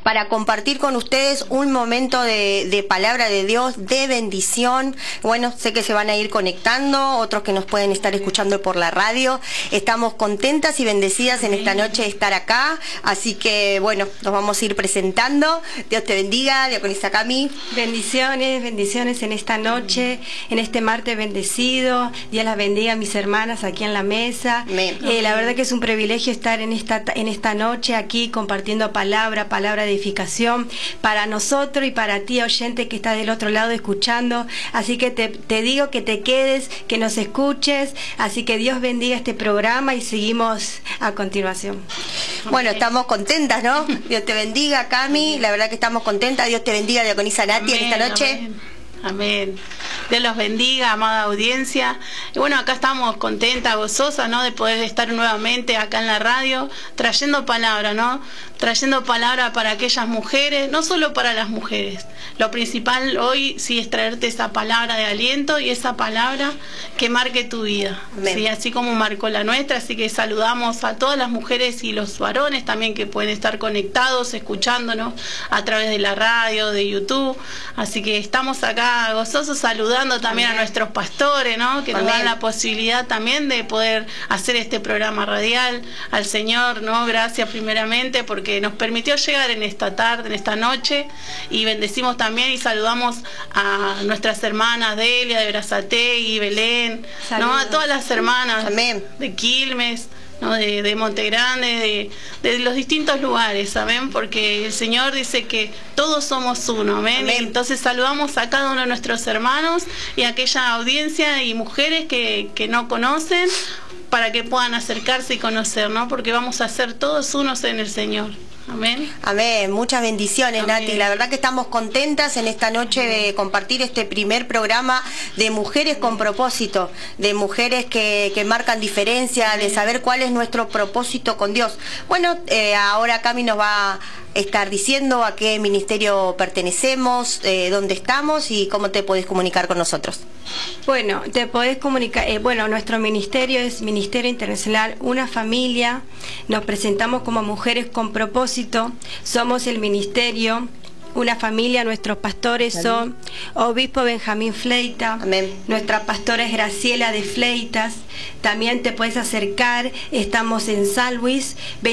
para compartir con ustedes un momento de palabra de Dios, de bendición. Bueno, sé que se van a ir conectando, otros que nos pueden estar escuchando por la radio. Estamos contentas y bendecidas en esta noche de estar acá, así que bueno, nos vamos a ir presentando. Dios te bendiga, diaconisa Cami. Bendiciones, bendiciones en esta noche, en este martes bendecido. Dios las bendiga a mis hermanas aquí en la mesa. La verdad que es un privilegio estar en esta noche aquí compartiendo palabra de edificación para nosotros y para ti, oyente que está del otro lado escuchando. Así que te digo que te quedes, que nos escuches. Así que Dios bendiga este programa y seguimos a continuación. Bueno, estamos contentas, ¿no? Dios te bendiga, Cami. La verdad que estamos contentas. Dios te bendiga, diaconisa Nati, en esta noche. Amén. Amén. Dios los bendiga, amada audiencia. Y bueno, acá estamos contentas, gozosas, ¿no? De poder estar nuevamente acá en la radio, trayendo palabra, ¿no? Trayendo palabra para aquellas mujeres, no solo para las mujeres. Lo principal hoy sí es traerte esa palabra de aliento y esa palabra que marque tu vida. ¿Sí? Así como marcó la nuestra. Así que saludamos a todas las mujeres y los varones también que pueden estar conectados, escuchándonos a través de la radio, de YouTube. Así que estamos acá gozosos saludando también a nuestros pastores, ¿no? Que nos dan la posibilidad también de poder hacer este programa radial. Al Señor, ¿no? Gracias primeramente porque nos permitió llegar en esta tarde, en esta noche, y bendecimos también y saludamos a nuestras hermanas Delia, de Berazategui, Belén, ¿no? A todas las hermanas de Quilmes, ¿no? De Monte Grande, de los distintos lugares, amén, porque el Señor dice que todos somos uno, amén. Entonces saludamos a cada uno de nuestros hermanos y a aquella audiencia y mujeres que no conocen, para que puedan acercarse y conocer, ¿no? Porque vamos a ser todos unos en el Señor. Amén. Amén. Muchas bendiciones, Nati. La verdad que estamos contentas en esta noche de compartir este primer programa de mujeres con propósito, de mujeres que marcan diferencia, de saber cuál es nuestro propósito con Dios. Bueno, ahora Cami nos va a estar diciendo a qué ministerio pertenecemos, dónde estamos y cómo te podés comunicar con nosotros. Bueno, te podés comunicar, nuestro ministerio es Ministerio Internacional Una Familia. Nos presentamos como mujeres con propósito. Somos el ministerio Una Familia. Nuestros pastores son Obispo Benjamín Fleitas. Nuestra pastora es Graciela de Fleitas. También te puedes acercar. Estamos en San Luis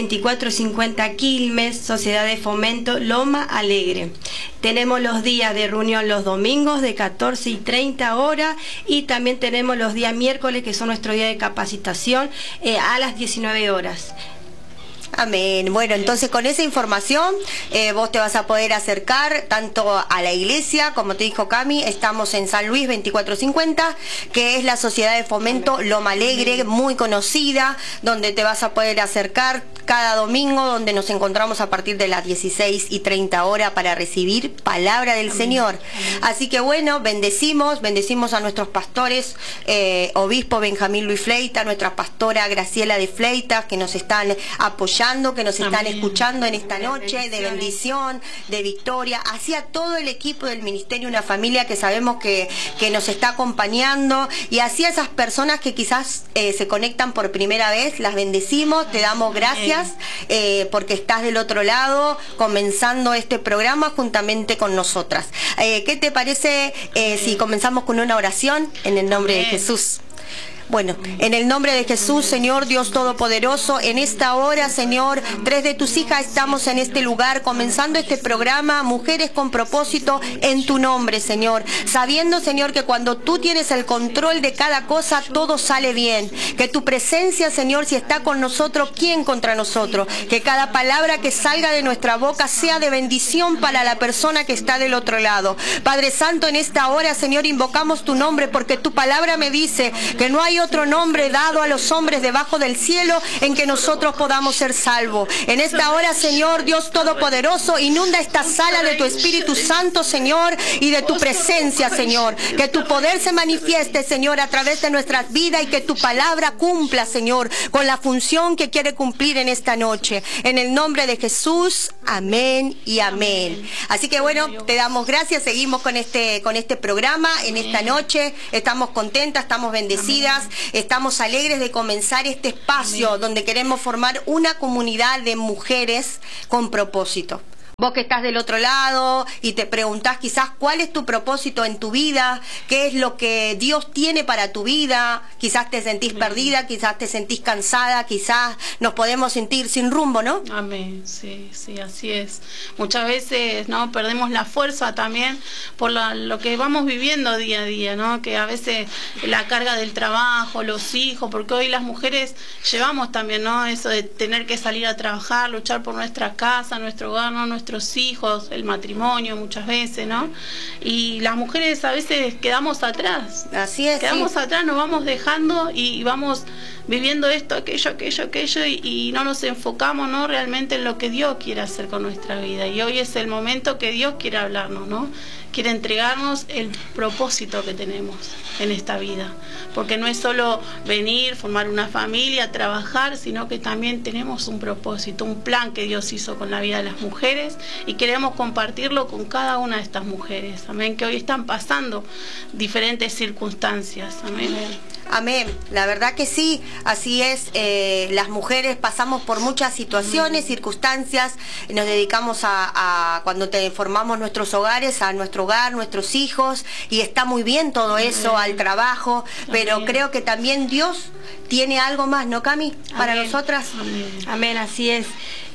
2450 Quilmes, Sociedad de Fomento Loma Alegre. Tenemos los días de reunión los domingos de 14:30 horas y también tenemos los días miércoles, que son nuestro día de capacitación, a las 19 horas. Amén. Bueno, entonces con esa información vos te vas a poder acercar tanto a la iglesia, como te dijo Cami. Estamos en San Luis 2450, que es la Sociedad de Fomento Loma Alegre, muy conocida, donde te vas a poder acercar cada domingo, donde nos encontramos a partir de las 16:30 horas para recibir palabra del Señor. Así que bueno, bendecimos a nuestros pastores, Obispo Benjamín Luis Fleitas, nuestra pastora Graciela de Fleitas, que nos están apoyando, que nos están escuchando en esta noche, de bendición, de victoria, hacia todo el equipo del Ministerio Una Familia, que sabemos que nos está acompañando, y hacia esas personas que quizás se conectan por primera vez. Las bendecimos, te damos gracias porque estás del otro lado comenzando este programa juntamente con nosotras. ¿Qué te parece si comenzamos con una oración en el nombre de Jesús? Bueno, en el nombre de Jesús, Señor Dios Todopoderoso, en esta hora, Señor, 3 de tus hijas estamos en este lugar, comenzando este programa, Mujeres con Propósito, en tu nombre, Señor. Sabiendo, Señor, que cuando tú tienes el control de cada cosa, todo sale bien. Que tu presencia, Señor, si está con nosotros, ¿quién contra nosotros? Que cada palabra que salga de nuestra boca sea de bendición para la persona que está del otro lado. Padre Santo, en esta hora, Señor, invocamos tu nombre, porque tu palabra me dice que no hay otro nombre dado a los hombres debajo del cielo en que nosotros podamos ser salvos. En esta hora, Señor Dios Todopoderoso, inunda esta sala de tu Espíritu Santo, Señor, y de tu presencia, Señor. Que tu poder se manifieste, Señor, a través de nuestras vidas, y que tu palabra cumpla, Señor, con la función que quiere cumplir en esta noche. En el nombre de Jesús, amén y amén. Así que bueno, te damos gracias. Seguimos con este programa en esta noche. Estamos contentas, estamos bendecidas. Estamos alegres de comenzar este espacio donde queremos formar una comunidad de mujeres con propósito. Vos que estás del otro lado y te preguntás quizás cuál es tu propósito en tu vida, qué es lo que Dios tiene para tu vida, quizás te sentís perdida, quizás te sentís cansada, quizás nos podemos sentir sin rumbo, ¿no? Amén, sí, sí, así es. Muchas veces, ¿no?, perdemos la fuerza también por lo que vamos viviendo día a día, ¿no? Que a veces la carga del trabajo, los hijos, porque hoy las mujeres llevamos también, ¿no?, eso de tener que salir a trabajar, luchar por nuestra casa, nuestro hogar, ¿no?, nuestros hijos, el matrimonio muchas veces, ¿no? Y las mujeres a veces quedamos atrás. Así es. Quedamos atrás, nos vamos dejando y vamos viviendo esto, aquello, y no nos enfocamos, ¿no?, realmente en lo que Dios quiere hacer con nuestra vida. Y hoy es el momento que Dios quiere hablarnos, ¿no? Quiere entregarnos el propósito que tenemos en esta vida. Porque no es solo venir, formar una familia, trabajar, sino que también tenemos un propósito, un plan que Dios hizo con la vida de las mujeres y queremos compartirlo con cada una de estas mujeres. Amén. Que hoy están pasando diferentes circunstancias. Amén. Amén, la verdad que sí, así es. Las mujeres pasamos por muchas situaciones, circunstancias, nos dedicamos a cuando formamos nuestros hogares, a nuestro hogar, nuestros hijos, y está muy bien todo eso, al trabajo, pero creo que también Dios tiene algo más, ¿no, Cami? Para nosotras. Amén, así es.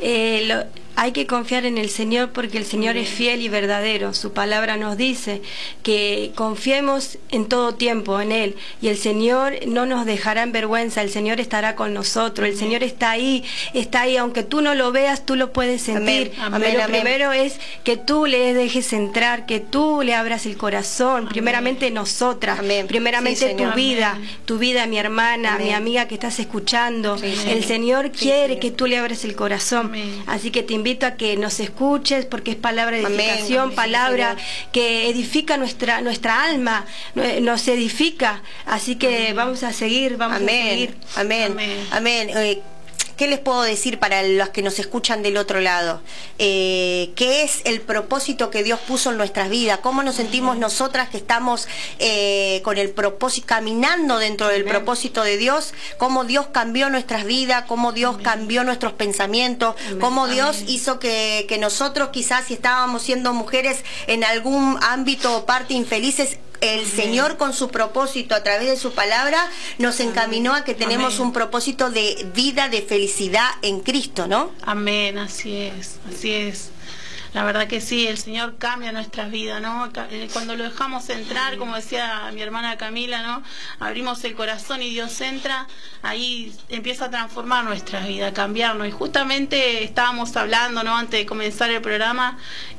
Hay que confiar en el Señor porque el Señor es fiel y verdadero. Su palabra nos dice que confiemos en todo tiempo en Él y el Señor no nos dejará en vergüenza. El Señor estará con nosotros. El Señor está ahí, aunque tú no lo veas, tú lo puedes sentir. Pero primero es que tú le dejes entrar, que tú le abras el corazón. Primeramente nosotras, primeramente tu vida, mi hermana, mi amiga que estás escuchando. El Señor quiere que tú le abras el corazón. Así que te invito a que nos escuches porque es palabra de edificación, palabra que edifica nuestra alma, nos edifica. Así que vamos a seguir, vamos a seguir. Amén. ¿Qué les puedo decir para los que nos escuchan del otro lado? ¿Qué es el propósito que Dios puso en nuestras vidas? ¿Cómo nos sentimos nosotras que estamos con el propósito, caminando dentro del propósito de Dios? ¿Cómo Dios cambió nuestras vidas? ¿Cómo Dios cambió nuestros pensamientos? ¿Cómo Dios hizo que nosotros, quizás si estábamos siendo mujeres en algún ámbito o parte infelices, el Señor con su propósito a través de su palabra nos encaminó a que tenemos un propósito de vida, de felicidad en Cristo, ¿no? Amén, así es, así es. La verdad que sí, el Señor cambia nuestras vidas, ¿no? Cuando lo dejamos entrar, como decía mi hermana Camila, ¿no? Abrimos el corazón y Dios entra, ahí empieza a transformar nuestras vidas, a cambiarnos. Y justamente estábamos hablando, ¿no?, antes de comenzar el programa,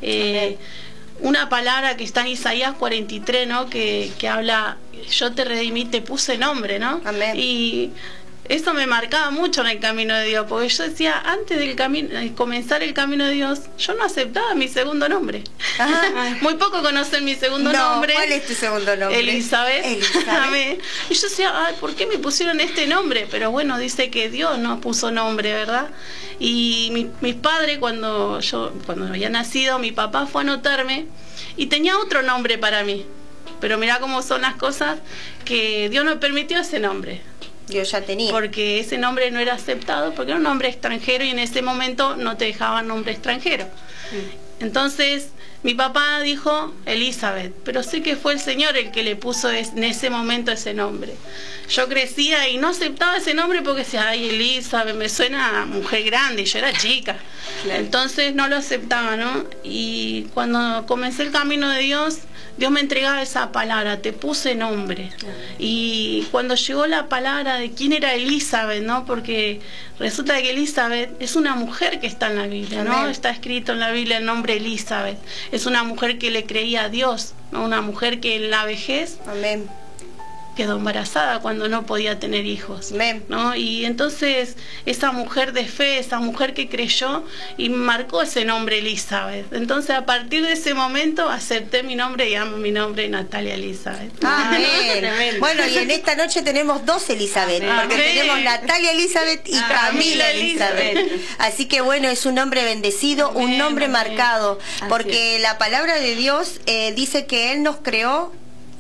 una palabra que está en Isaías 43, ¿no?, que habla, yo te redimí, te puse nombre, ¿no? Amén. Y eso me marcaba mucho en el camino de Dios, porque yo decía, antes de comenzar el camino de Dios, yo no aceptaba mi segundo nombre. Muy poco conocen mi segundo nombre. ¿Cuál es tu segundo nombre? Elizabeth. Amén. Y yo decía, ay, ¿por qué me pusieron este nombre? Pero bueno, dice que Dios nos puso nombre, ¿verdad? Y mis padres, cuando había nacido, mi papá fue a anotarme y tenía otro nombre para mí. Pero mirá cómo son las cosas, que Dios no permitió ese nombre. Dios ya tenía. Porque ese nombre no era aceptado, porque era un nombre extranjero y en ese momento no te dejaban nombre extranjero. Entonces mi papá dijo Elizabeth, pero sé que fue el Señor el que le puso en ese momento ese nombre. Yo crecía y no aceptaba ese nombre porque decía, ay, Elizabeth, me suena a mujer grande, y yo era chica. Entonces no lo aceptaba, ¿no? Y cuando comencé el camino de Dios, Dios me entregaba esa palabra, te puse nombre. Y cuando llegó la palabra de quién era Elizabeth, ¿no? Porque resulta que Elizabeth es una mujer que está en la Biblia, ¿no? Está escrito en la Biblia el nombre Elizabeth. Es una mujer que le creía a Dios, ¿no? Una mujer que en la vejez quedó embarazada cuando no podía tener hijos, ¿no? Y entonces esa mujer de fe, esa mujer que creyó y marcó ese nombre Elizabeth. Entonces a partir de ese momento acepté mi nombre y amo mi nombre, Natalia Elizabeth. Amén. Bueno, y en esta noche tenemos dos Elizabeth, porque tenemos Natalia Elizabeth y Camila Elizabeth. Así que bueno, es un nombre bendecido, un nombre marcado, porque la palabra de Dios dice que Él nos creó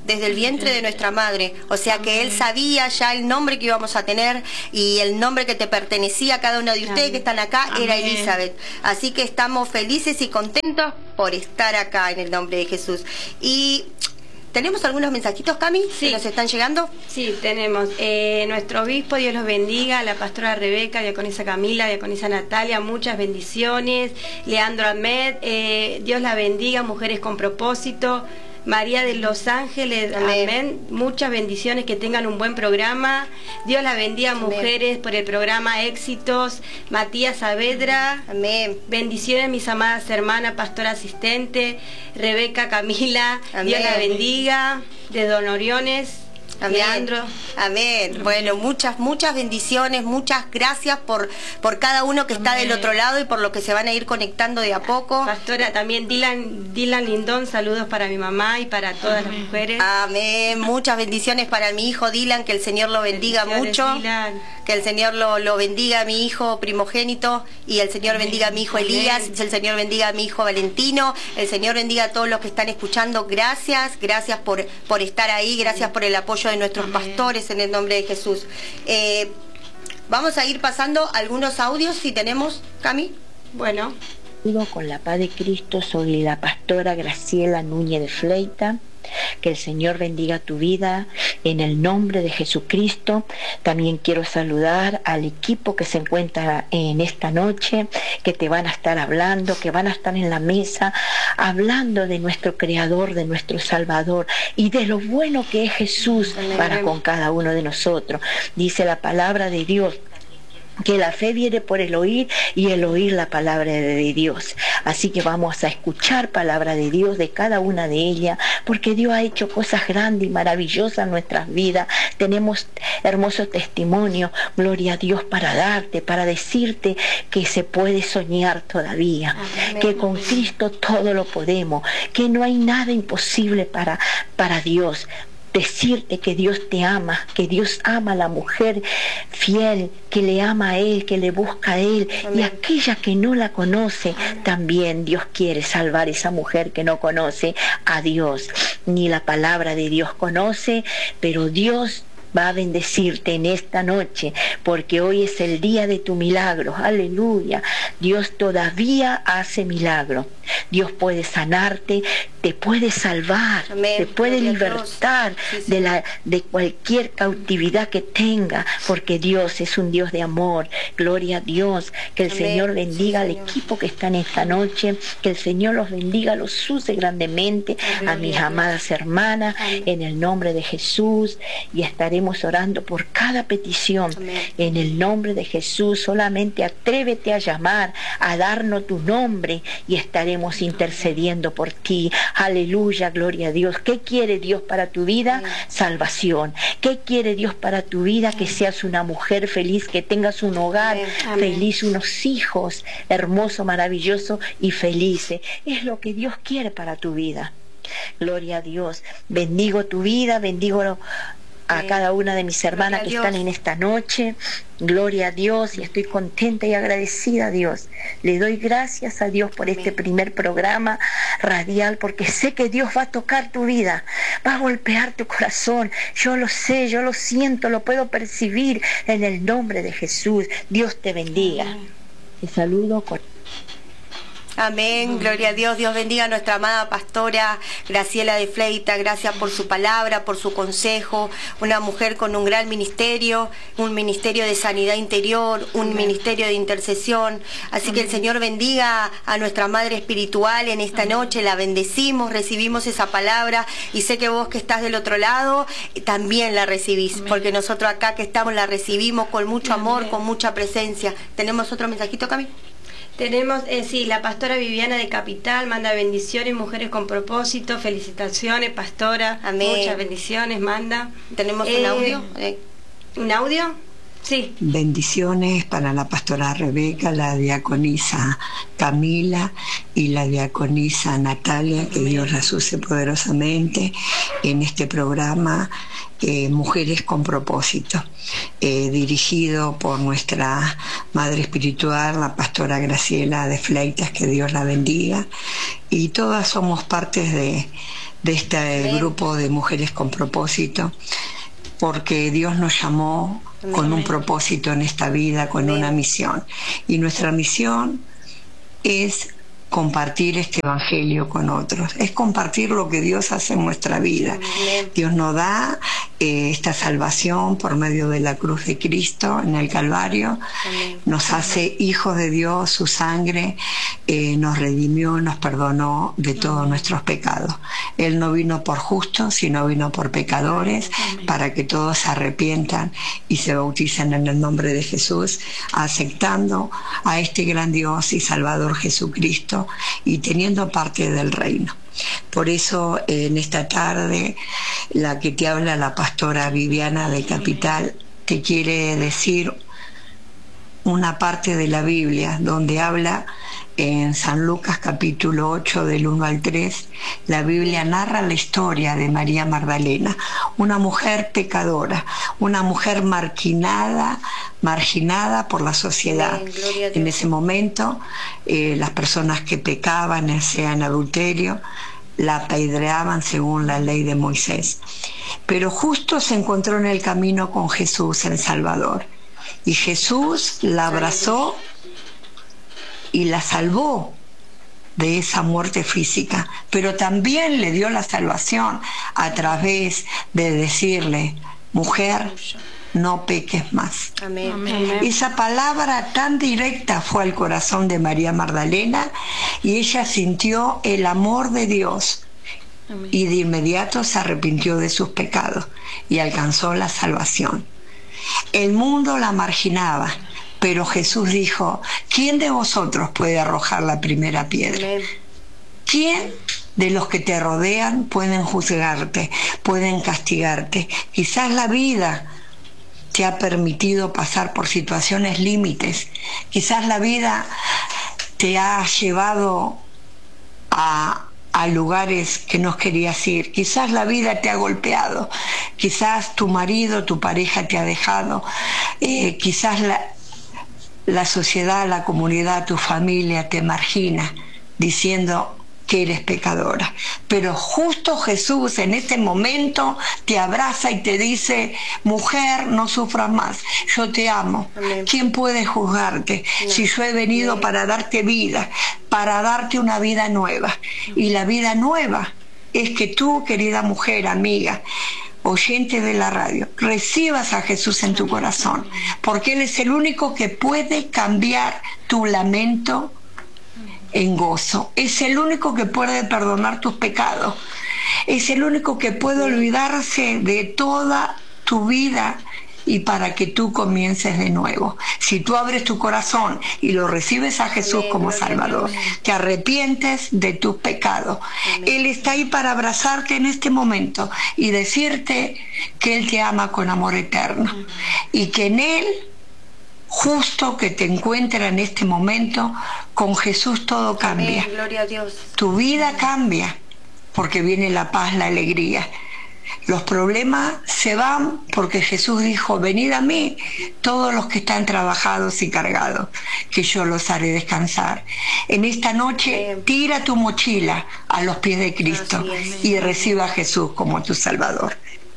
desde el vientre de nuestra madre. O sea que Él sabía ya el nombre que íbamos a tener y el nombre que te pertenecía a cada uno de ustedes que están acá era Elizabeth. Así que estamos felices y contentos por estar acá en el nombre de Jesús. Y ¿tenemos algunos mensajitos, Cami, que nos están llegando? Sí, tenemos. Nuestro obispo, Dios los bendiga, la pastora Rebeca, diaconisa Camila, diaconisa Natalia, muchas bendiciones. Leandro Ahmed, Dios la bendiga, mujeres con propósito. María de Los Ángeles, amén. Muchas bendiciones, que tengan un buen programa. Dios la bendiga, mujeres, por el programa Éxitos. Matías Saavedra, amén. Bendiciones, mis amadas hermanas, pastora asistente. Rebeca Camila, amén. Dios la bendiga. De Don Oriones. Amén. Leandro. Amén. Bueno, muchas bendiciones, muchas gracias por cada uno que está del otro lado y por lo que se van a ir conectando de a poco. Pastora, también Dylan Lindón, saludos para mi mamá y para todas las mujeres. Amén. Muchas bendiciones para mi hijo Dylan, que el Señor lo bendiga mucho. Dylan. Que el Señor lo bendiga a mi hijo primogénito y el Señor bendiga a mi hijo Elías, el Señor bendiga a mi hijo Valentino, el Señor bendiga a todos los que están escuchando. Gracias por estar ahí, gracias por el apoyo de nuestros pastores en el nombre de Jesús. Vamos a ir pasando algunos audios si tenemos, Cami. Bueno. Con la paz de Cristo, soy la pastora Graciela Núñez de Fleita. Que el Señor bendiga tu vida en el nombre de Jesucristo. También quiero saludar al equipo que se encuentra en esta noche, que te van a estar hablando, que van a estar en la mesa hablando de nuestro Creador, de nuestro Salvador y de lo bueno que es Jesús para con cada uno de nosotros. Dice la palabra de Dios que la fe viene por el oír y el oír la palabra de Dios. Así que vamos a escuchar palabra de Dios, de cada una de ellas, porque Dios ha hecho cosas grandes y maravillosas en nuestras vidas. Tenemos hermosos testimonios, gloria a Dios, para darte, para decirte que se puede soñar todavía, que con Cristo todo lo podemos, que no hay nada imposible para Dios. Decirte que Dios te ama, que Dios ama a la mujer fiel, que le ama a Él, que le busca a Él. Amén. Y aquella que no la conoce, también Dios quiere salvar a esa mujer que no conoce a Dios, ni la palabra de Dios conoce, pero Dios va a bendecirte en esta noche, porque hoy es el día de tu milagro. Aleluya. Dios todavía hace milagro. Dios puede sanarte, te puede salvar, amén, te puede libertar de cualquier cautividad que tenga, porque Dios es un Dios de amor. Gloria a Dios. Que el Señor bendiga al equipo que está en esta noche, que el Señor los bendiga, los use grandemente, a mis amadas hermanas, en el nombre de Jesús, y estaremos orando por cada petición, en el nombre de Jesús. Solamente atrévete a llamar, a darnos tu nombre, y estaremos intercediendo por ti. Aleluya, gloria a Dios. ¿Qué quiere Dios para tu vida? Salvación. ¿Qué quiere Dios para tu vida? Que seas una mujer feliz, que tengas un hogar feliz, unos hijos hermosos, maravillosos y felices. Es lo que Dios quiere para tu vida. Gloria a Dios. Bendigo tu vida, bendigo a cada una de mis hermanas que están en esta noche. Gloria a Dios, y estoy contenta y agradecida a Dios. Le doy gracias a Dios por este primer programa radial, porque sé que Dios va a tocar tu vida, va a golpear tu corazón. Yo lo sé, yo lo siento, lo puedo percibir en el nombre de Jesús. Dios te bendiga. Te saludo con... Amén, gloria a Dios. Dios bendiga a nuestra amada pastora Graciela de Fleita. Gracias por su palabra, por su consejo. Una mujer con un gran ministerio, un ministerio de sanidad interior, un ministerio de intercesión. Así que el Señor bendiga a nuestra madre espiritual en esta noche. La bendecimos, recibimos esa palabra, y sé que vos que estás del otro lado también la recibís, porque nosotros acá que estamos la recibimos con mucho amor, con mucha presencia. ¿Tenemos otro mensajito, Cami? Tenemos, sí, la pastora Viviana de Capital manda bendiciones, mujeres con propósito, felicitaciones, pastora. Amén. Muchas bendiciones, manda. ¿Tenemos un audio? ¿Un audio? Sí. Bendiciones para la pastora Rebeca, la diaconisa Camila y la diaconisa Natalia, que Dios las use poderosamente en este programa Mujeres con Propósito, dirigido por nuestra madre espiritual, la pastora Graciela de Fleitas, que Dios la bendiga, y todas somos partes de este grupo de mujeres con propósito, porque Dios nos llamó con un propósito en esta vida, con una misión, y nuestra misión es compartir este evangelio con otros, es compartir lo que Dios hace en nuestra vida. Dios nos da esta salvación por medio de la cruz de Cristo en el Calvario. Nos hace hijos de Dios, su sangre nos redimió, nos perdonó de todos nuestros pecados. Él no vino por justos, sino vino por pecadores, para que todos se arrepientan y se bauticen en el nombre de Jesús, aceptando a este gran Dios y Salvador Jesucristo y teniendo parte del reino. Por eso en esta tarde la que te habla, la pastora Viviana de Capital, te quiere decir una parte de la Biblia donde habla en San Lucas capítulo 8 del 1 al 3. La Biblia narra la historia de María Magdalena, una mujer pecadora, una mujer marginada por la sociedad. En ese momento las personas que pecaban, hacían adulterio, la apedreaban según la ley de Moisés. Pero justo se encontró en el camino con Jesús, el Salvador, y Jesús la abrazó y la salvó de esa muerte física, pero también le dio la salvación a través de decirle: mujer, no peques más. Amén. Amén. Esa palabra tan directa fue al corazón de María Magdalena, y ella sintió el amor de Dios. Amén. Y de inmediato se arrepintió de sus pecados y alcanzó la salvación. El mundo la marginaba, pero Jesús dijo: ¿quién de vosotros puede arrojar la primera piedra? Amén. ¿Quién de los que te rodean pueden juzgarte, pueden castigarte? Quizás la vida te ha permitido pasar por situaciones límites. Quizás la vida te ha llevado a lugares que no querías ir. Quizás la vida te ha golpeado. Quizás tu marido, tu pareja te ha dejado. Quizás la sociedad, la comunidad, tu familia te margina diciendo que eres pecadora. Pero justo Jesús en este momento te abraza y te dice: mujer, no sufras más, yo te amo. Amén. ¿Quién puede juzgarte? No. Si yo he venido para darte vida, para darte una vida nueva. Y la vida nueva es que tú, querida mujer, amiga, oyente de la radio, recibas a Jesús en tu corazón, porque Él es el único que puede cambiar tu lamento en gozo. Es el único que puede perdonar tus pecados. Es el único que puede olvidarse de toda tu vida y para que tú comiences de nuevo. Si tú abres tu corazón y lo recibes a Jesús como Salvador, te arrepientes de tus pecados, Él está ahí para abrazarte en este momento y decirte que Él te ama con amor eterno y que en Él, justo que te encuentra en este momento, con Jesús todo cambia. Amén. Gloria a Dios. Tu vida cambia porque viene la paz, la alegría. Los problemas se van porque Jesús dijo: venid a mí todos los que están trabajados y cargados, que yo los haré descansar. En esta noche tira tu mochila a los pies de Cristo y reciba a Jesús como tu Salvador.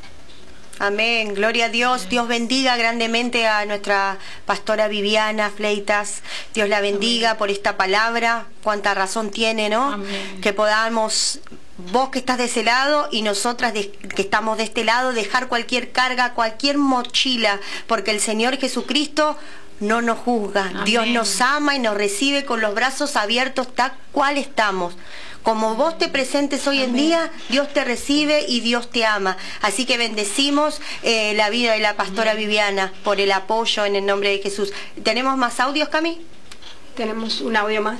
Amén, gloria a Dios. Dios bendiga grandemente a nuestra pastora Viviana Fleitas. Dios la bendiga por esta palabra. Cuánta razón tiene, ¿no? Amén. Que podamos, vos que estás de ese lado y nosotras que estamos de este lado, dejar cualquier carga, cualquier mochila, porque el Señor Jesucristo no nos juzga. Amén. Dios nos ama y nos recibe con los brazos abiertos tal cual estamos. Como vos te presentes hoy en día, Dios te recibe y Dios te ama. Así que bendecimos la vida de la pastora Viviana por el apoyo en el nombre de Jesús. ¿Tenemos más audios, Cami? Tenemos un audio más.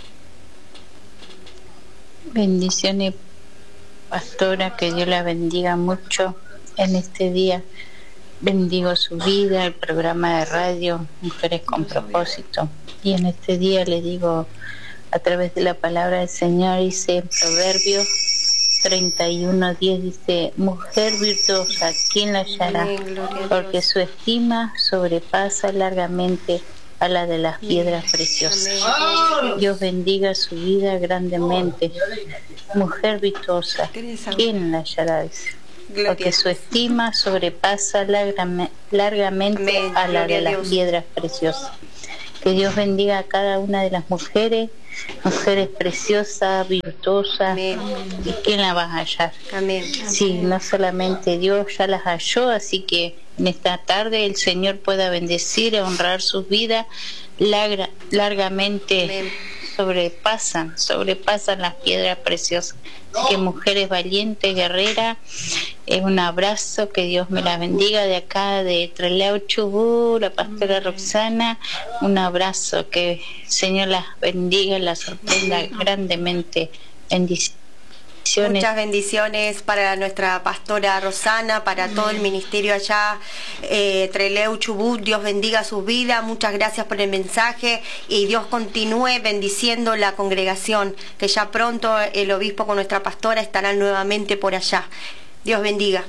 Bendiciones, pastora, que Dios la bendiga mucho en este día. Bendigo su vida, el programa de radio Mujeres con Propósito. Y en este día le digo, a través de la palabra del Señor, dice en Proverbios 31:10, dice: mujer virtuosa, ¿quién la hallará? Porque su estima sobrepasa largamente a la de las piedras preciosas. Dios bendiga su vida grandemente. Mujer virtuosa, ¿quién la hallará? Porque su estima sobrepasa largamente a la de las piedras preciosas. Que Dios bendiga a cada una de las mujeres preciosas, virtuosas. Amén. ¿Y quién la va a hallar? Amén. Sí, no solamente Dios ya las halló, así que en esta tarde el Señor pueda bendecir y honrar sus vidas largamente. Amén. Sobrepasan las piedras preciosas. Así que mujeres valientes, guerreras, un abrazo, que Dios me las bendiga de acá de Trelew Chubut, la pastora Roxana, un abrazo, que el Señor las bendiga y las sorprenda grandemente. Bendiciones. Muchas bendiciones para nuestra pastora Rosana, para todo el ministerio allá, Trelew Chubut. Dios bendiga sus vidas. Muchas gracias por el mensaje y Dios continúe bendiciendo la congregación, que ya pronto el obispo con nuestra pastora estarán nuevamente por allá. Dios bendiga.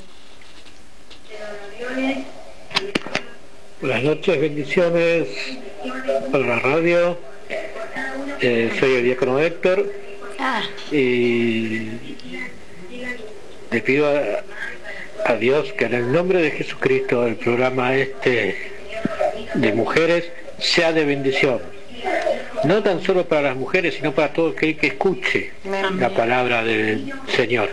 Buenas noches, bendiciones para la radio. Soy el diácono Héctor. Y le pido a Dios que en el nombre de Jesucristo el programa de mujeres sea de bendición, no tan solo para las mujeres, sino para todo aquel que escuche la palabra del Señor.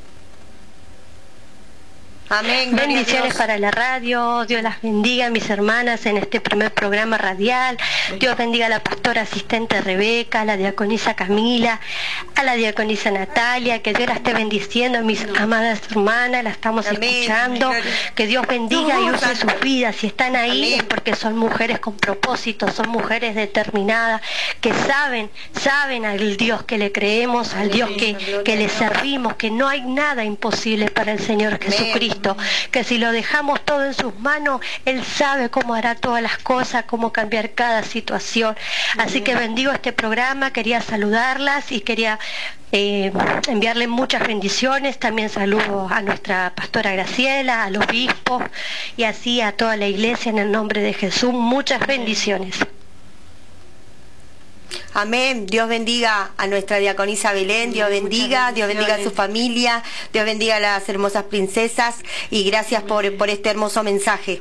Amén. Bendiciones para la radio. Dios las bendiga, mis hermanas, en este primer programa radial. Dios bendiga a la pastora asistente Rebeca, a la diaconisa Camila, a la diaconisa Natalia. Que Dios la esté bendiciendo, mis amadas hermanas, la estamos escuchando. Que Dios bendiga y use sus vidas. Si están ahí es porque son mujeres con propósito, son mujeres determinadas, que saben al Dios que le creemos, al Dios que le servimos, que no hay nada imposible para el Señor Jesucristo. Que si lo dejamos todo en sus manos, Él sabe cómo hará todas las cosas, cómo cambiar cada situación. Así que bendigo este programa, quería saludarlas y quería enviarle muchas bendiciones. También saludo a nuestra pastora Graciela, al obispo y así a toda la iglesia en el nombre de Jesús. Muchas bendiciones. Amén. Dios bendiga a nuestra diaconisa Belén, Dios bendiga a su familia, Dios bendiga a las hermosas princesas y gracias por este hermoso mensaje.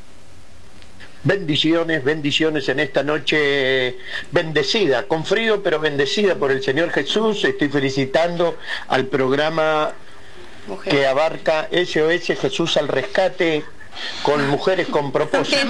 Bendiciones en esta noche bendecida, con frío pero bendecida por el Señor Jesús. Estoy felicitando al programa que abarca SOS Jesús al Rescate, con mujeres con propósito.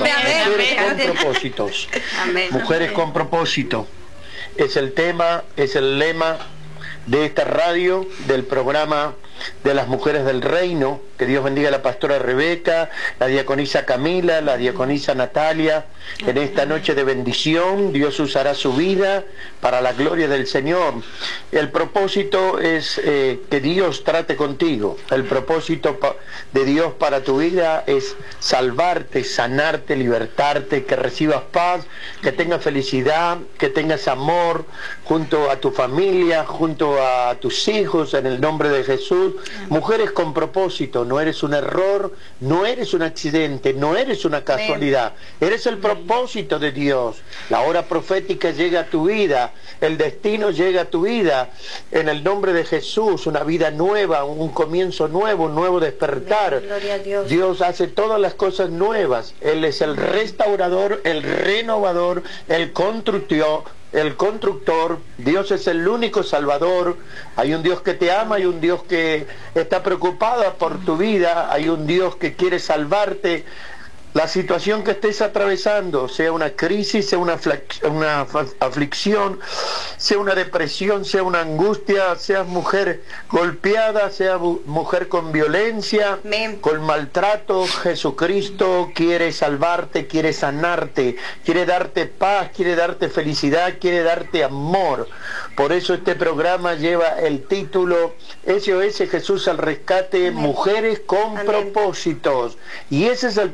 Mujeres con propósito. Es el tema, es el lema de esta radio, del programa de las mujeres del reino. Que Dios bendiga a la pastora Rebeca, la diaconisa Camila, la diaconisa Natalia. En esta noche de bendición, Dios usará su vida para la gloria del Señor. El propósito es que Dios trate contigo. El propósito de Dios para tu vida es salvarte, sanarte, libertarte, que recibas paz, que tengas felicidad, que tengas amor junto a tu familia, junto a tus hijos, en el nombre de Jesús. Mujeres con propósito. No eres un error, no eres un accidente, no eres una casualidad, eres el propósito de Dios. La hora profética llega a tu vida, el destino llega a tu vida, en el nombre de Jesús, una vida nueva, un comienzo nuevo, un nuevo despertar. Gloria a Dios. Dios hace todas las cosas nuevas. Él es el restaurador, el renovador, el constructor. Dios es el único salvador. Hay un Dios que te ama, hay un Dios que está preocupado por tu vida, hay un Dios que quiere salvarte. La situación que estés atravesando, sea una crisis, sea una aflicción, sea una depresión, sea una angustia, seas mujer golpeada, sea mujer con violencia, con maltrato, Jesucristo quiere salvarte, quiere sanarte, quiere darte paz, quiere darte felicidad, quiere darte amor. Por eso este programa lleva el título SOS Jesús al Rescate, Mujeres con Propósitos. Y ese es el propósito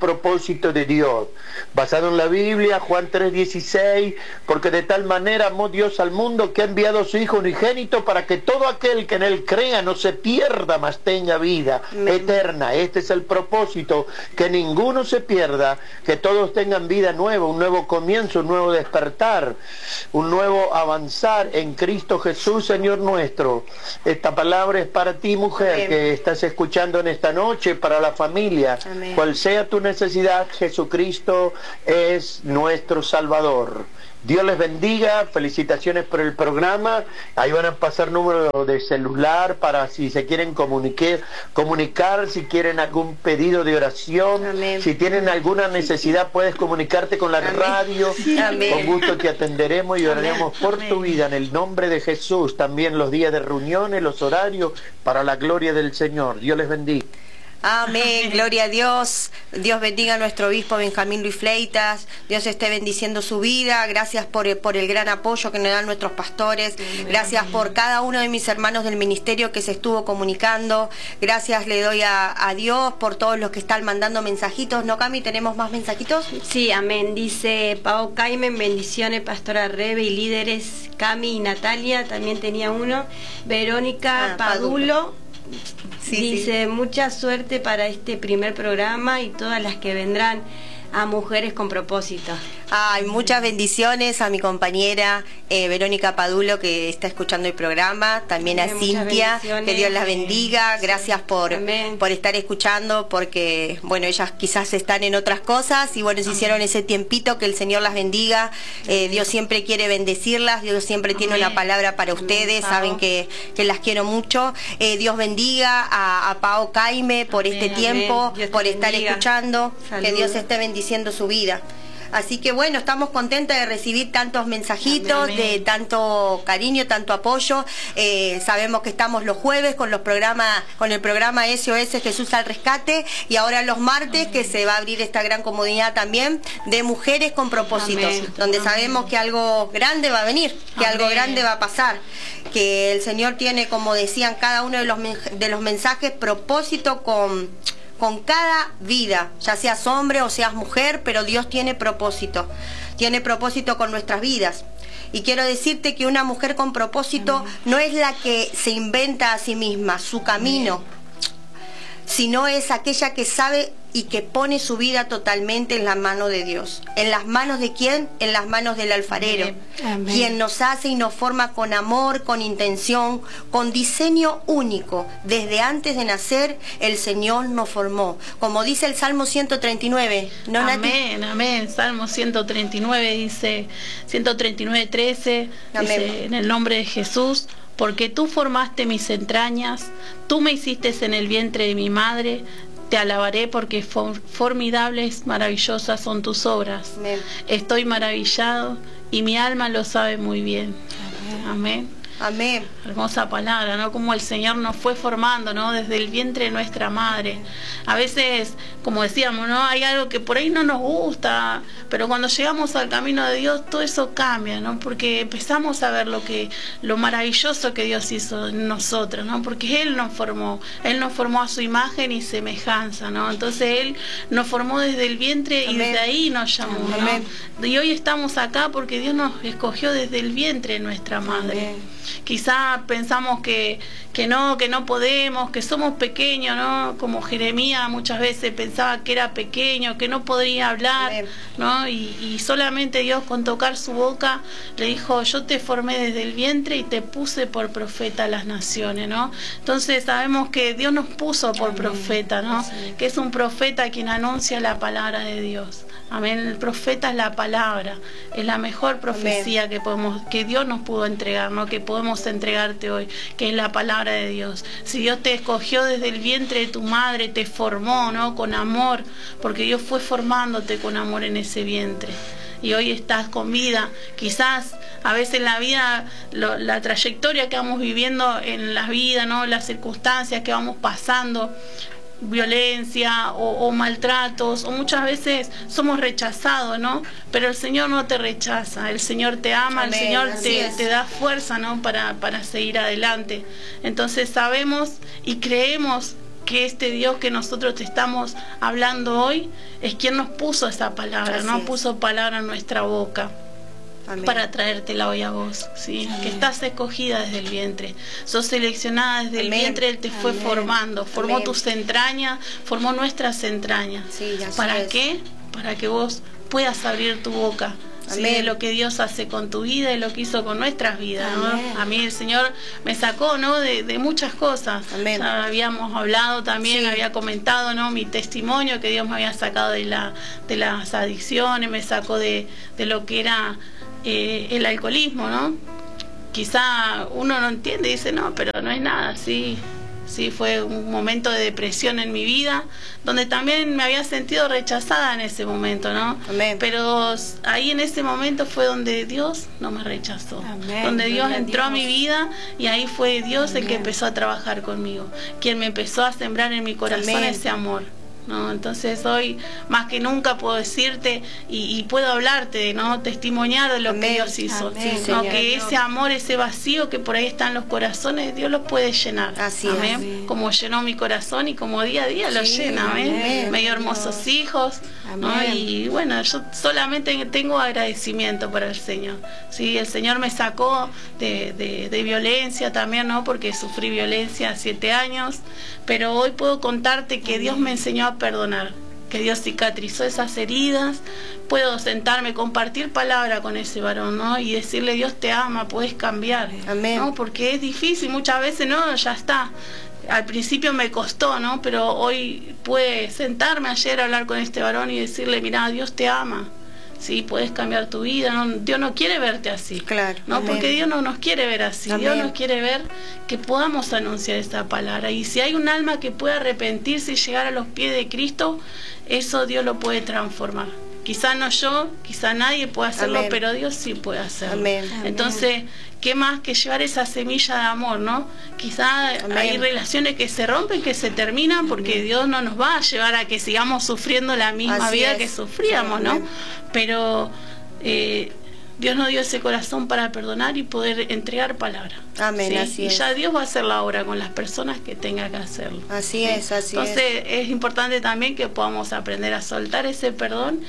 propósito de Dios, basado en la Biblia, Juan 3:16, porque de tal manera amó Dios al mundo que ha enviado a su Hijo unigénito para que todo aquel que en él crea no se pierda, mas tenga vida eterna. Este es el propósito, que ninguno se pierda, que todos tengan vida nueva, un nuevo comienzo, un nuevo despertar, un nuevo avanzar en Cristo Jesús, Señor nuestro. Esta palabra es para ti, mujer, Amén, que estás escuchando en esta noche, para la familia. Amén. Cual sea tu necesidad, Jesucristo es nuestro Salvador. Dios les bendiga, felicitaciones por el programa. Ahí van a pasar número de celular para si se quieren comunicar, si quieren algún pedido de oración. Amén. Si tienen alguna necesidad puedes comunicarte con la Amén. Radio. Amén. Con gusto te atenderemos y oraremos por Amén. Tu vida en el nombre de Jesús. También los días de reuniones, los horarios, para la gloria del Señor. Dios les bendiga. Amén, gloria a Dios. Dios bendiga a nuestro obispo Benjamín Luis Fleitas. Dios esté bendiciendo su vida. Gracias por el gran apoyo que nos dan nuestros pastores. Gracias por cada uno de mis hermanos del ministerio que se estuvo comunicando. Gracias le doy a Dios por todos los que están mandando mensajitos. ¿No, Cami? ¿Tenemos más mensajitos? Sí, amén. Dice Pau Caimen, bendiciones, pastora Rebe y líderes Cami y Natalia. También tenía uno. Verónica Padulo. Sí, dice, mucha suerte para este primer programa y todas las que vendrán, a Mujeres con Propósito. Ay, muchas bendiciones a mi compañera Verónica Padulo, que está escuchando el programa, también a Cintia, que Dios las bendiga. Gracias por estar escuchando, porque bueno, ellas quizás están en otras cosas y bueno, se hicieron ese tiempito. Que el Señor las bendiga. Dios siempre quiere bendecirlas, Dios siempre tiene una palabra para ustedes. Saben que las quiero mucho. Dios bendiga a Pao Caime por este tiempo, por estar escuchando. Saludos. Que Dios esté bendiciendo su vida. Así que bueno, estamos contentas de recibir tantos mensajitos, de tanto cariño, tanto apoyo. Sabemos que estamos los jueves con el programa SOS Jesús al Rescate, y ahora los martes que se va a abrir esta gran comunidad también de Mujeres con Propósitos, donde sabemos que algo grande va a venir, que algo grande va a pasar, que el Señor tiene, como decían cada uno de los mensajes, propósito con cada vida, ya seas hombre o seas mujer, pero Dios tiene propósito con nuestras vidas. Y quiero decirte que una mujer con propósito no es la que se inventa a sí misma su camino, sino es aquella que sabe y que pone su vida totalmente en la mano de Dios. ¿En las manos de quién? En las manos del alfarero. Amén. Quien nos hace y nos forma con amor, con intención, con diseño único. Desde antes de nacer, el Señor nos formó. Como dice el Salmo 139. ¿No, amén, Nati? Amén. Salmo 139 dice, 139:13, dice, en el nombre de Jesús: porque tú formaste mis entrañas, tú me hiciste en el vientre de mi madre. Te alabaré porque formidables, maravillosas son tus obras. Amén. Estoy maravillado y mi alma lo sabe muy bien. Amén. Amén. Hermosa palabra, ¿no? Como el Señor nos fue formando, ¿no? Desde el vientre de nuestra madre. A veces, como decíamos, ¿no? Hay algo que por ahí no nos gusta, pero cuando llegamos al camino de Dios, todo eso cambia, ¿no? Porque empezamos a ver lo maravilloso que Dios hizo en nosotros, ¿no? Porque Él nos formó a su imagen y semejanza, ¿no? Entonces Él nos formó desde el vientre. Amén. Y desde ahí nos llamó, ¿no? Y hoy estamos acá porque Dios nos escogió desde el vientre de nuestra madre. Amén. Quizá pensamos que no podemos, que somos pequeños, ¿no? Como Jeremías muchas veces pensaba que era pequeño, que no podría hablar, ¿no? Y solamente Dios, con tocar su boca, le dijo: yo te formé desde el vientre y te puse por profeta a las naciones, ¿no? Entonces sabemos que Dios nos puso por profeta, ¿no? Que es un profeta quien anuncia la palabra de Dios. Amén. El profeta es la palabra, es la mejor profecía que Dios nos pudo entregar, ¿no? Que podemos entregarte hoy, que es la palabra de Dios. Si Dios te escogió desde el vientre de tu madre, te formó, ¿no? Con amor, porque Dios fue formándote con amor en ese vientre. Y hoy estás con vida. Quizás a veces en la vida, la trayectoria que vamos viviendo en la vida, ¿no? Las circunstancias que vamos pasando, violencia o maltratos, o muchas veces somos rechazados, ¿no? Pero el Señor no te rechaza, el Señor te ama. Amén. El Señor te da fuerza, ¿no? Para seguir adelante. Entonces sabemos y creemos que este Dios que nosotros te estamos hablando hoy es quien nos puso esa palabra, Así no es. puso palabra en nuestra boca. Amén. Para traértela hoy a vos, ¿sí? Que estás escogida desde el vientre, sos seleccionada desde Amén. el vientre, Él te fue Amén. formando, formó Amén. tus entrañas, formó nuestras entrañas. Sí, así ¿Para es. qué? Para que vos puedas abrir tu boca, ¿sí? Amén. De lo que Dios hace con tu vida y lo que hizo con nuestras vidas, ¿no? Amén. A mí el Señor me sacó, ¿no? De muchas cosas. Amén. Ya habíamos hablado también, Sí. había comentado, ¿no? Mi testimonio, que Dios me había sacado de las adicciones, me sacó de lo que era el alcoholismo, ¿no? Quizá uno no entiende y dice, no, pero no es nada, sí. Sí, fue un momento de depresión en mi vida, donde también me había sentido rechazada en ese momento, ¿no? Amén. Pero ahí en ese momento fue donde Dios no me rechazó, Amén. donde Dios Gloria a entró a Dios. mi vida y ahí fue Dios el que Amén. empezó a trabajar conmigo, quien me empezó a sembrar en mi corazón Amén. ese amor. ¿No? Entonces hoy más que nunca puedo decirte y puedo hablarte, ¿no? Testimoniar de lo Amén. que Dios hizo, Amén, ¿no? Señor. Que ese amor, ese vacío que por ahí está en los corazones, Dios lo puede llenar. Así es. Amén. Amén. Como llenó mi corazón y como día a día lo Sí, llena. Amén. amén. Me dio hermosos hijos, ¿no? Amén. Y bueno, yo solamente tengo agradecimiento para el Señor. Sí, el Señor me sacó de violencia también, ¿no? Porque sufrí violencia 7 años, pero hoy puedo contarte que Dios me enseñó a perdonar, que Dios cicatrizó esas heridas. Puedo sentarme, compartir palabra con ese varón, ¿no? Y decirle, Dios te ama, puedes cambiar. Amén. ¿No? Porque es difícil, muchas veces, no, ya está. Al principio me costó, ¿no? Pero hoy pude sentarme ayer a hablar con este varón y decirle, mira, Dios te ama. Sí, puedes cambiar tu vida, ¿no? Dios no quiere verte así. Claro, No, amén. porque Dios no nos quiere ver así. Amén. Dios nos quiere ver que podamos anunciar esta palabra. Y si hay un alma que pueda arrepentirse y llegar a los pies de Cristo, eso Dios lo puede transformar. Quizá no yo, quizá nadie puede hacerlo, Amén. pero Dios sí puede hacerlo. Amén. Entonces, ¿qué más que llevar esa semilla de amor, no? Quizá Amén. hay relaciones que se rompen, que se terminan, porque Dios no nos va a llevar a que sigamos sufriendo la misma Así vida es. que sufríamos, Sí, ¿no? amén. Pero Dios nos dio ese corazón para perdonar y poder entregar palabra. Amén, ¿sí? así Y es. ya Dios va a hacer la obra con las personas que tenga que hacerlo. Así es, así Entonces es importante también que podamos aprender a soltar ese perdón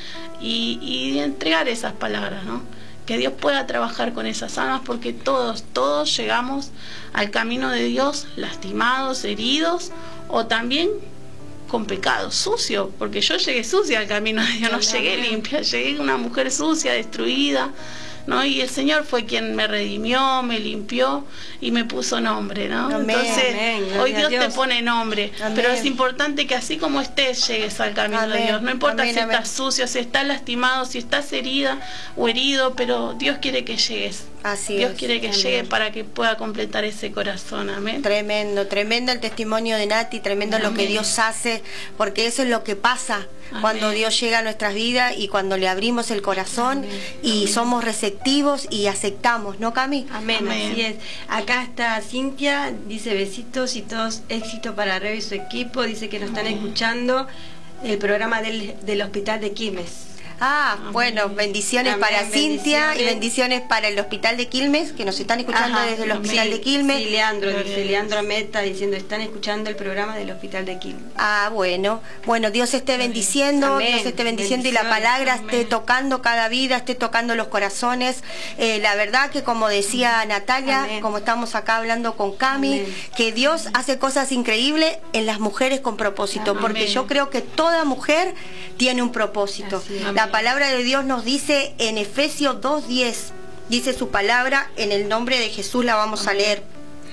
y entregar esas palabras, ¿no? Que Dios pueda trabajar con esas almas, porque todos llegamos al camino de Dios lastimados, heridos, o también con pecado, sucio, porque yo llegué sucia al camino de Dios, no llegué limpia, llegué una mujer sucia, destruida, ¿no? Y el Señor fue quien me redimió, me limpió y me puso nombre, ¿no? Amén. Entonces, Amén, gloria hoy a Dios te Dios. pone nombre, Amén. pero es importante que así como estés, llegues al camino de Amén. Dios. No importa Amén, si amén. estás sucio, si estás lastimado, si estás herida o herido, pero Dios quiere que llegues. Así Dios es. quiere que Amén. llegue para que pueda completar ese corazón. Amén. Tremendo, tremendo el testimonio de Nati, tremendo lo que Amén. Dios hace, porque eso es lo que pasa cuando Amén. Dios llega a nuestras vidas y cuando le abrimos el corazón y somos receptivos y aceptamos, ¿no, Cami? Amén, Amén. así es. Acá está Cintia, dice besitos y todos éxito para Rebe y su equipo. Dice que nos están escuchando el programa del Hospital de Quilmes. Ah, bueno, bendiciones Amén, para Cintia y bendiciones. bendiciones para el Hospital de Quilmes, que nos están escuchando Ajá, desde el amén. Hospital de Quilmes. Sí, Leandro, Gloria dice a Dios. Leandro Meta diciendo están escuchando el programa del Hospital de Quilmes. Ah, bueno, Dios esté bendiciendo, Amén. Dios esté bendiciendo y la Bendiciones. palabra esté Amén. tocando cada vida, esté tocando los corazones. La verdad que como decía Natalia, Amén. como estamos acá hablando con Cami, Amén. que Dios hace cosas increíbles en las mujeres con propósito, Amén. porque yo creo que toda mujer tiene un propósito. Así es. La Amén. palabra de Dios nos dice en Efesios 2:10, dice su palabra, en el nombre de Jesús la vamos a leer.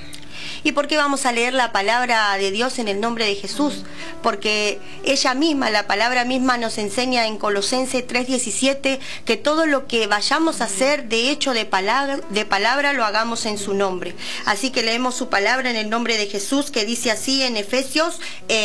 ¿Y por qué vamos a leer la palabra de Dios en el nombre de Jesús? Porque ella misma, la palabra misma nos enseña en Colosenses 3:17 que todo lo que vayamos a hacer de hecho de palabra lo hagamos en su nombre. Así que leemos su palabra en el nombre de Jesús, que dice así en Efesios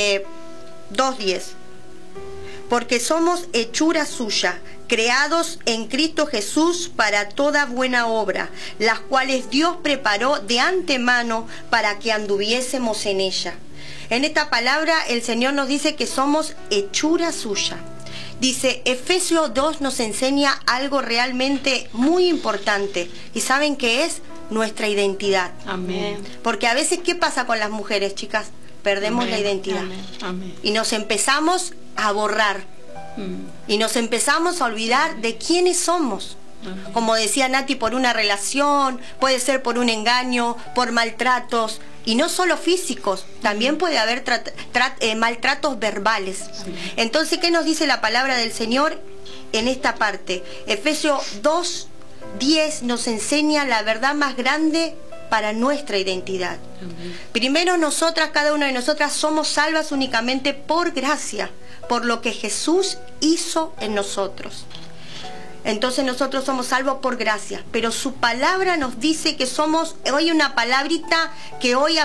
2:10. Porque somos hechura suya, creados en Cristo Jesús para toda buena obra, las cuales Dios preparó de antemano para que anduviésemos en ella. En esta palabra el Señor nos dice que somos hechura suya. Dice, Efesios 2 nos enseña algo realmente muy importante. ¿Y saben qué es? Nuestra identidad. Amén. Porque a veces, ¿qué pasa con las mujeres, chicas? perdemos la identidad. Amén. Y nos empezamos a borrar. Y nos empezamos a olvidar de quiénes somos. Como decía Nati, por una relación, puede ser por un engaño, por maltratos, y no solo físicos, también puede haber maltratos verbales. Entonces, ¿qué nos dice la palabra del Señor en esta parte? Efesios 2:10 nos enseña la verdad más grande para nuestra identidad. Primero, nosotras, cada una de nosotras, somos salvas únicamente por gracia, por lo que Jesús hizo en nosotros. Entonces nosotros somos salvos por gracia, pero su palabra nos dice que somos, hoy una palabrita que hoy